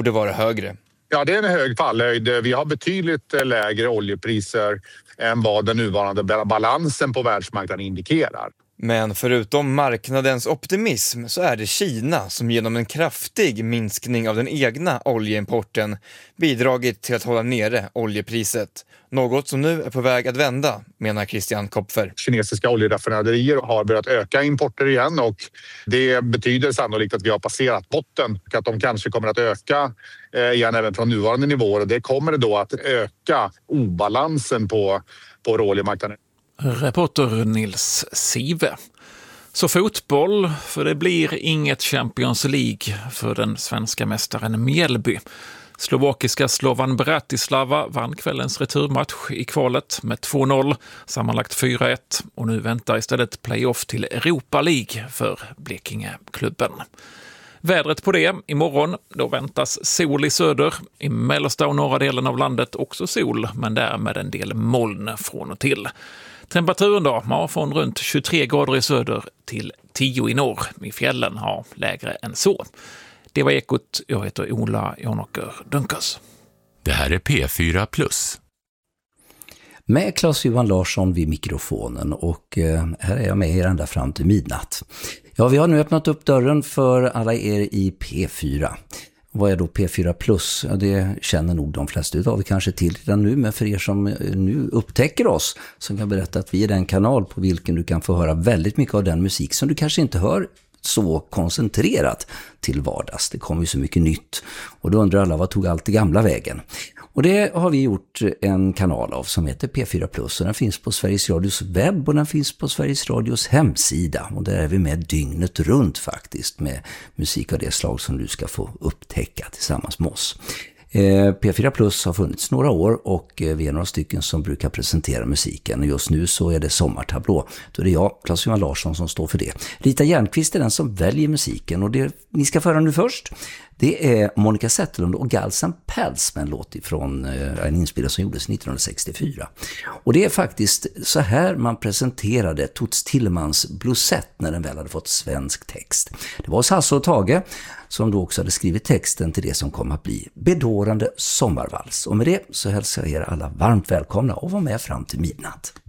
borde vara högre. Ja, det är en hög fallhöjd. Vi har betydligt lägre oljepriser än vad den nuvarande balansen på världsmarknaden indikerar. Men förutom marknadens optimism så är det Kina som genom en kraftig minskning av den egna oljeimporten bidragit till att hålla nere oljepriset. Något som nu är på väg att vända, menar Christian Kopfer. Kinesiska oljeraffinaderier har börjat öka importer igen och det betyder sannolikt att vi har passerat botten och att de kanske kommer att öka igen även från nuvarande nivåer. Och det kommer då att öka obalansen på råoljemarknaden. Reporter Nils Sive. Så fotboll, för det blir inget Champions League för den svenska mästaren Mjällby. Slovakiska Slovan Bratislava vann kvällens returmatch i kvalet med 2-0, sammanlagt 4-1 och nu väntar istället playoff till Europa League för Blekingeklubben. Vädret på det, imorgon då väntas sol i söder, i mellersta och norra delen av landet också sol, men därmed en del moln från och till. Temperaturen då, från runt 23 grader i söder till 10 i norr, i fjällen lägre än så. Det var Ekot, jag heter Ola Jonåker Dunkas. Det här är P4+. Med Claes-Johan Larsson vid mikrofonen och här är jag med er ända fram till midnatt. Ja, vi har nu öppnat upp dörren för alla er i P4. Vad är då P4+? Ja, det känner nog de flesta av er kanske till redan nu, men för er som nu upptäcker oss så kan jag berätta att vi är den kanal på vilken du kan få höra väldigt mycket av den musik som du kanske inte hör så koncentrerat till vardags. Det kommer ju så mycket nytt och då undrar alla, vad tog allt det gamla vägen? Och det har vi gjort en kanal av som heter P4+, och den finns på Sveriges Radios webb och den finns på Sveriges Radios hemsida, och där är vi med dygnet runt faktiskt med musik av det slag som du ska få upptäcka tillsammans med oss. P4+ har funnits några år och vi är några stycken som brukar presentera musiken, och just nu så är det sommartablå. Då är det jag, Claes-Johan Larsson, som står för det. Rita Järnqvist är den som väljer musiken, och det ni ska föra nu först, det är Monica Zetterlund och Gals and Pels med en låt ifrån en inspelning som gjordes 1964. Och det är faktiskt så här man presenterade Toots Thielemans Bluesett när den väl hade fått svensk text. Det var Hasse och Tage som då också hade skrivit texten till det som kom att bli Bedårande sommarvals. Och med det så hälsar jag er alla varmt välkomna och var med fram till midnatt.